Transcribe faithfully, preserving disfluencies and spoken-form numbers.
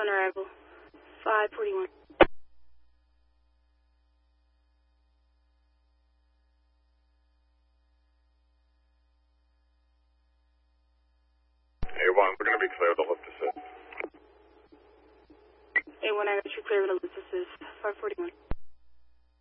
on arrival. five forty-one. A one, we're going to be clear of the lift assist. A one, I got you clear with a lift assist. five forty-one.